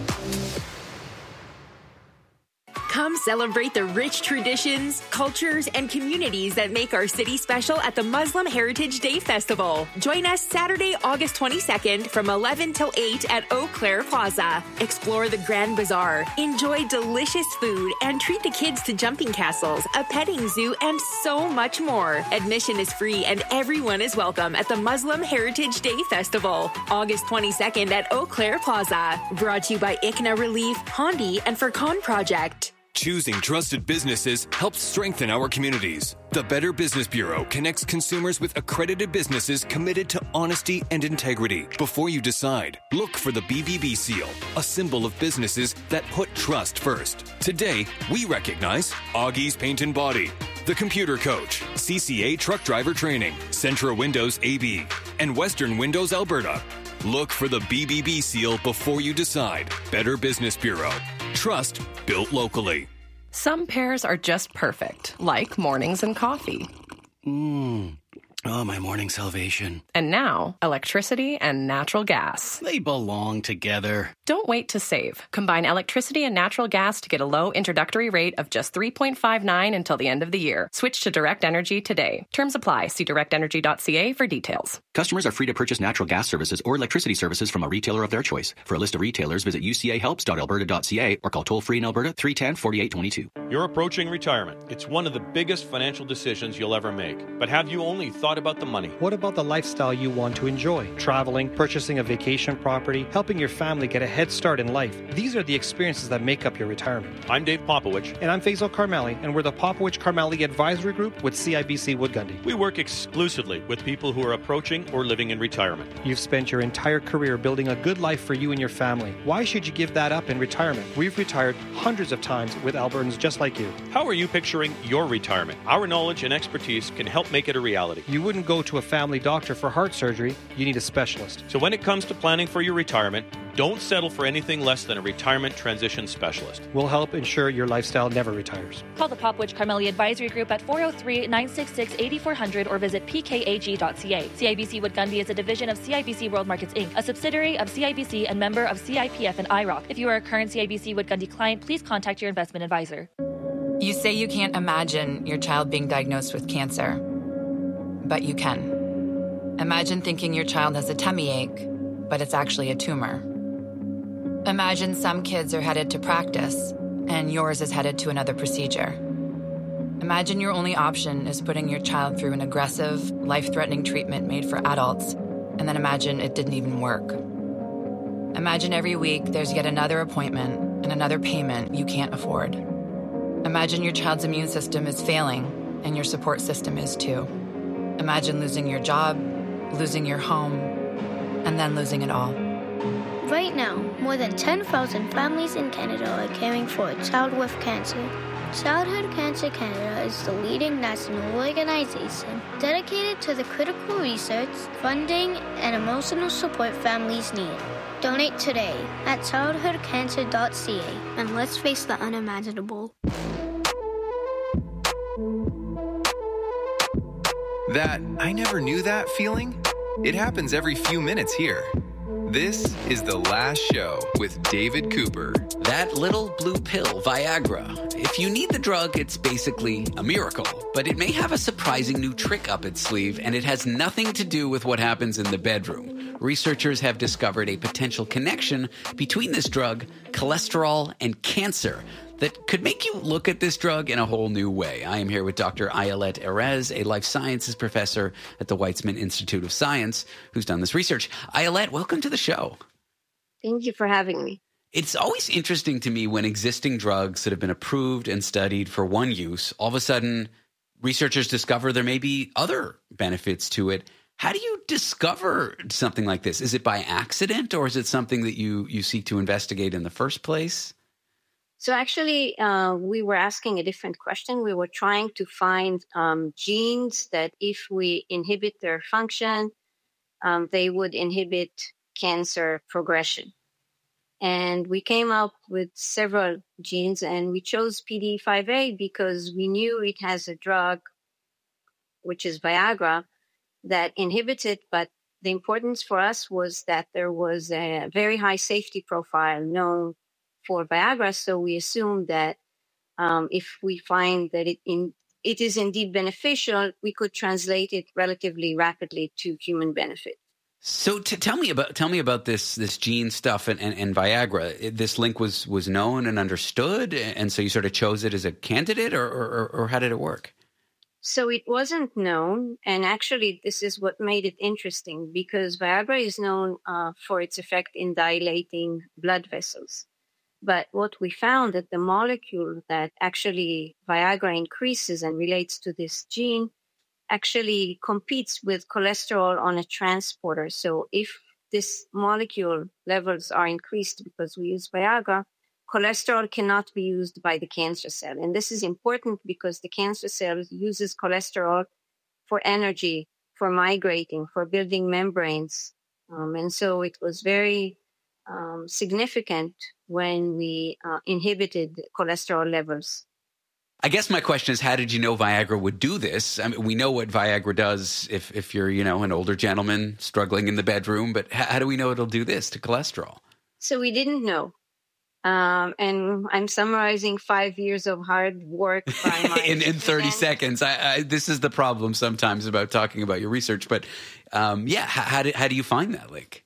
Come celebrate the rich traditions, cultures, and communities that make our city special at the Muslim Heritage Day Festival. Join us Saturday, August twenty-second from eleven till eight at Eau Claire Plaza. Explore the Grand Bazaar, enjoy delicious food, and treat the kids to jumping castles, a petting zoo, and so much more. Admission is free and everyone is welcome at the Muslim Heritage Day Festival. August twenty-second at Eau Claire Plaza. Brought to you by I C N A Relief, Hondi, and Furcon Project. Choosing trusted businesses helps strengthen our communities. The Better Business Bureau connects consumers with accredited businesses committed to honesty and integrity. Before you decide, look for the B B B seal, a symbol of businesses that put trust first. Today, we recognize Augie's Paint and Body, The Computer Coach, C C A Truck Driver Training, Centra Windows A B, and Western Windows Alberta. Look for the B B B seal before you decide. Better Business Bureau. Trust built locally. Some pairs are just perfect, like mornings and coffee. Mmm. Oh, my morning salvation. And now, electricity and natural gas. They belong together. Don't wait to save. Combine electricity and natural gas to get a low introductory rate of just three point five nine until the end of the year. Switch to Direct Energy today. Terms apply. See direct energy dot c a for details. Customers are free to purchase natural gas services or electricity services from a retailer of their choice. For a list of retailers, visit u c a helps dot alberta dot c a or call toll-free in Alberta three one zero, four eight two two. You're approaching retirement. It's one of the biggest financial decisions you'll ever make. But have you only thought about the money? What about the lifestyle you want to enjoy? Traveling, purchasing a vacation property, helping your family get a head start in life. These are the experiences that make up your retirement. I'm Dave Popowich. And I'm Faisal Karmali, and we're the Popowich Karmali Advisory Group with C I B C Wood Gundy. We work exclusively with people who are approaching or living in retirement. You've spent your entire career building a good life for you and your family. Why should you give that up in retirement? We've retired hundreds of times with Albertans just like you. How are you picturing your retirement? Our knowledge and expertise can help make it a reality. You wouldn't go to a family doctor for heart surgery. You need a specialist. So when it comes to planning for your retirement, don't settle for anything less than a retirement transition specialist. We'll help ensure your lifestyle never retires. Call the Popowich Karmali Advisory Group at four oh three, nine six six, eight four zero zero or visit p k a g dot c a. C I B C Wood Gundy is a division of C I B C World Markets Incorporated, a subsidiary of C I B C and member of C I P F and I R O C. If you are a current C I B C Wood Gundy client, please contact your investment advisor. You say you can't imagine your child being diagnosed with cancer, but you can. Imagine thinking your child has a tummy ache, but it's actually a tumor. Imagine some kids are headed to practice, and yours is headed to another procedure. Imagine your only option is putting your child through an aggressive, life-threatening treatment made for adults, and then imagine it didn't even work. Imagine every week there's yet another appointment and another payment you can't afford. Imagine your child's immune system is failing, and your support system is too. Imagine losing your job, losing your home, and then losing it all. Right now, more than ten thousand families in Canada are caring for a child with cancer. Childhood Cancer Canada is the leading national organization dedicated to the critical research, funding, and emotional support families need. Donate today at childhood cancer dot c a and let's face the unimaginable. That I never knew that feeling? It happens every few minutes here. This is The Last Show with David Cooper. That little blue pill, Viagra. If you need the drug, it's basically a miracle. But it may have a surprising new trick up its sleeve, and it has nothing to do with what happens in the bedroom. Researchers have discovered a potential connection between this drug, cholesterol, and cancer that could make you look at this drug in a whole new way. I am here with Doctor Ayelet Erez, a life sciences professor at the Weizmann Institute of Science, who's done this research. Ayelet, welcome to the show. Thank you for having me. It's always interesting to me when existing drugs that have been approved and studied for one use, all of a sudden researchers discover there may be other benefits to it. How do you discover something like this? Is it by accident, or is it something that you, you seek to investigate in the first place? So actually, uh, we were asking a different question. We were trying to find um, genes that if we inhibit their function, um, they would inhibit cancer progression. And we came up with several genes, and we chose P D E five A because we knew it has a drug, which is Viagra, that inhibits it. But the importance for us was that there was a very high safety profile known for Viagra, so we assumed that um, if we find that it in, it is indeed beneficial, we could translate it relatively rapidly to human benefit. So t- tell me about tell me about this this gene stuff and, and, and Viagra. It, this link was was known and understood, and so you sort of chose it as a candidate, or or, or how did it work? So it wasn't known, and actually this is what made it interesting, because Viagra is known uh, for its effect in dilating blood vessels. But what we found that the molecule that actually Viagra increases and relates to this gene actually competes with cholesterol on a transporter. So if this molecule levels are increased because we use Viagra, cholesterol cannot be used by the cancer cell. And this is important because the cancer cell uses cholesterol for energy, for migrating, for building membranes. Um, and so it was very um, significant when we uh, inhibited cholesterol levels. I guess my question is, how did you know Viagra would do this? I mean, we know what Viagra does if, if you're, you know, an older gentleman struggling in the bedroom, but how, how do we know it'll do this to cholesterol? So we didn't know. Um, and I'm summarizing five years of hard work by my in, in thirty seconds. I, I, this is the problem sometimes about talking about your research. But um, yeah, how, how, do, how do you find that link?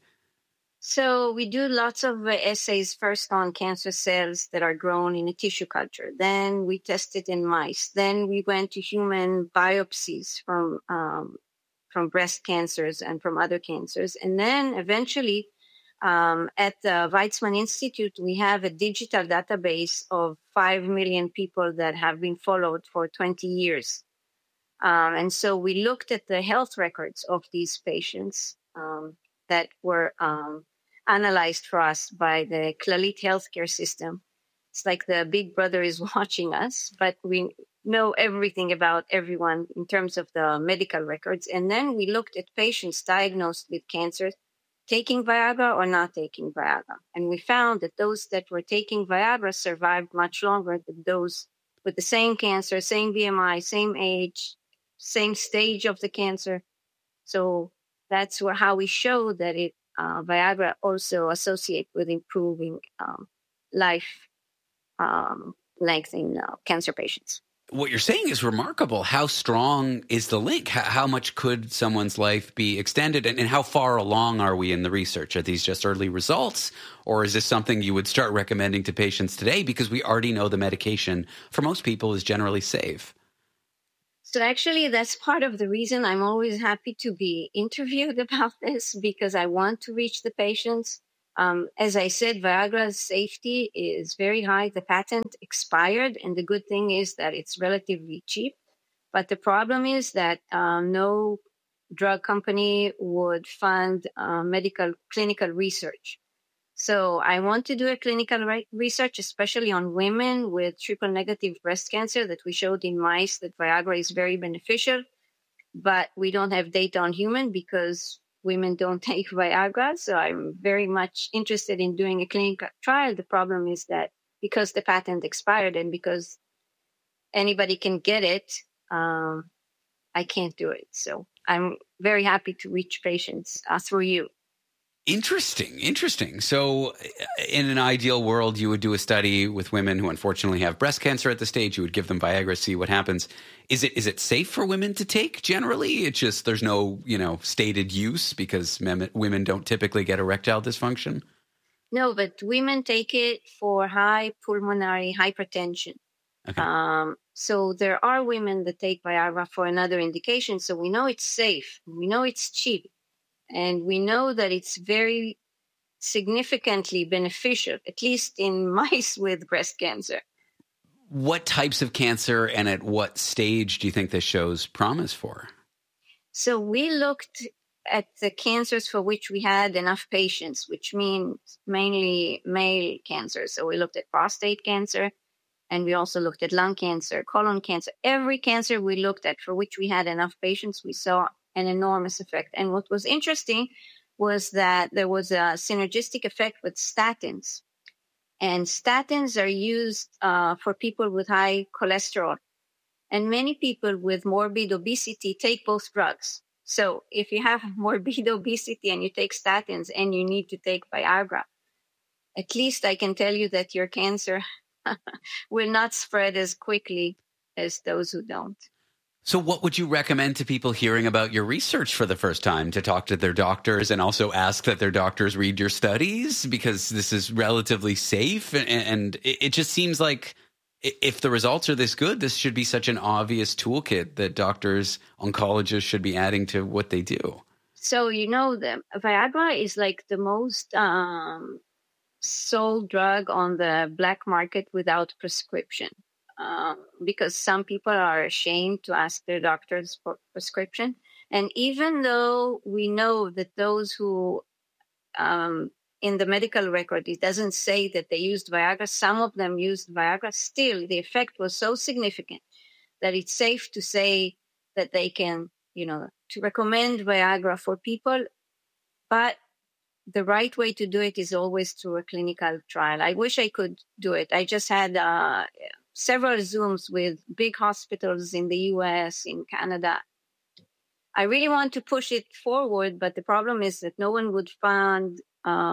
So we do lots of uh, assays first on cancer cells that are grown in a tissue culture. Then we test it in mice. Then we went to human biopsies from um, from breast cancers and from other cancers. And then eventually um, at the Weizmann Institute, we have a digital database of five million people that have been followed for twenty years. Um, and so we looked at the health records of these patients um, that were um, analyzed for us by the Clalit healthcare system. It's like the big brother is watching us, but we know everything about everyone in terms of the medical records. And then we looked at patients diagnosed with cancer, taking Viagra or not taking Viagra. And we found that those that were taking Viagra survived much longer than those with the same cancer, same B M I, same age, same stage of the cancer. So that's where, how we show that it uh, Viagra also associate with improving um, life um, length in uh, cancer patients. What you're saying is remarkable. How strong is the link? How, how much could someone's life be extended? And, and how far along are we in the research? Are these just early results? Or is this something you would start recommending to patients today? Because we already know the medication for most people is generally safe. So actually, that's part of the reason I'm always happy to be interviewed about this, because I want to reach the patients. Um, as I said, Viagra's safety is very high. The patent expired, and the good thing is that it's relatively cheap. But the problem is that um, no drug company would fund uh, medical clinical research. So I want to do a clinical re- research, especially on women with triple negative breast cancer, that we showed in mice that Viagra is very beneficial, but we don't have data on human because women don't take Viagra. So I'm very much interested in doing a clinical trial. The problem is that because the patent expired and because anybody can get it, um, I can't do it. So I'm very happy to reach patients uh, through you. Interesting. Interesting. So in an ideal world, you would do a study with women who unfortunately have breast cancer at the stage. You would give them Viagra, see what happens. Is it is it safe for women to take generally? It's just there's no, you know, stated use because mem- women don't typically get erectile dysfunction? No, but women take it for high pulmonary hypertension. Okay. Um, so there are women that take Viagra for another indication. So we know it's safe. We know it's cheap. And we know that it's very significantly beneficial, at least in mice with breast cancer. What types of cancer and at what stage do you think this shows promise for? So we looked at the cancers for which we had enough patients, which means mainly male cancer. So we looked at prostate cancer, and we also looked at lung cancer, colon cancer. Every cancer we looked at for which we had enough patients, we saw an enormous effect. And what was interesting was that there was a synergistic effect with statins. And statins are used uh, for people with high cholesterol. And many people with morbid obesity take both drugs. So if you have morbid obesity and you take statins and you need to take Viagra, at least I can tell you that your cancer will not spread as quickly as those who don't. So what would you recommend to people hearing about your research for the first time? To talk to their doctors and also ask that their doctors read your studies because this is relatively safe? And it just seems like if the results are this good, this should be such an obvious toolkit that doctors, oncologists should be adding to what they do. So, you know, the Viagra is like the most um, sold drug on the black market without prescription. Um, because some people are ashamed to ask their doctors for prescription. And even though we know that those who, um, in the medical record, it doesn't say that they used Viagra, some of them used Viagra, still the effect was so significant that it's safe to say that they can, you know, to recommend Viagra for people. But the right way to do it is always through a clinical trial. I wish I could do it. I just had, uh, several Zooms with big hospitals in the U S, in Canada. I really want to push it forward, but the problem is that no one would fund um,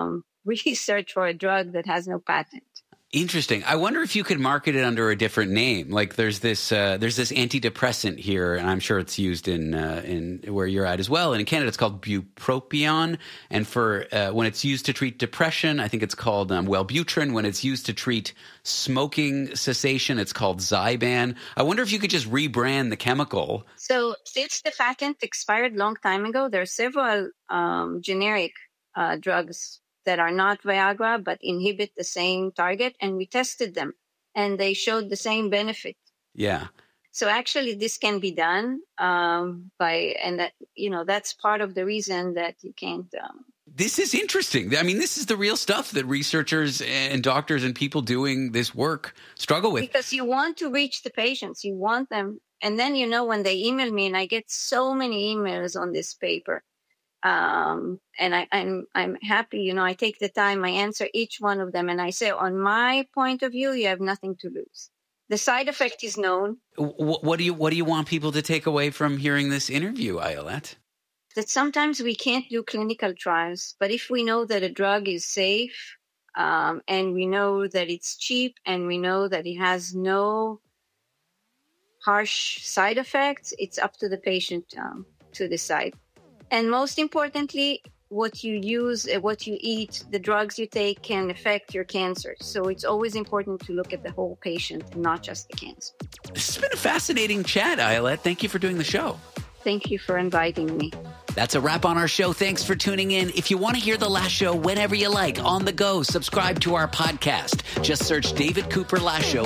research for a drug that has no patent. Interesting. I wonder if you could market it under a different name. Like there's this uh, there's this antidepressant here, and I'm sure it's used in uh, in where you're at as well. And in Canada, it's called bupropion. And for uh, when it's used to treat depression, I think it's called um, Wellbutrin. When it's used to treat smoking cessation, it's called Zyban. I wonder if you could just rebrand the chemical. So since the patent expired a long time ago, there are several um, generic uh, drugs that are not Viagra but inhibit the same target, and we tested them and they showed the same benefit. Yeah. So actually this can be done um, by, and that, you know, that's part of the reason that you can't. Um, this is interesting. I mean, this is the real stuff that researchers and doctors and people doing this work struggle with. Because you want to reach the patients, you want them. And then, you know, when they email me, and I get so many emails on this paper, Um, and I, I'm, I'm happy, you know, I take the time, I answer each one of them, and I say, on my point of view, you have nothing to lose. The side effect is known. What, what do you, what do you want people to take away from hearing this interview, Ayelet? That sometimes we can't do clinical trials, but if we know that a drug is safe, um, and we know that it's cheap, and we know that it has no harsh side effects, it's up to the patient, um, to decide. And most importantly, what you use, what you eat, the drugs you take can affect your cancer. So it's always important to look at the whole patient and not just the cancer. This has been a fascinating chat, Ayelet. Thank you for doing the show. Thank you for inviting me. That's a wrap on our show. Thanks for tuning in. If you want to hear the last show whenever you like, on the go, subscribe to our podcast. Just search David Cooper Last Show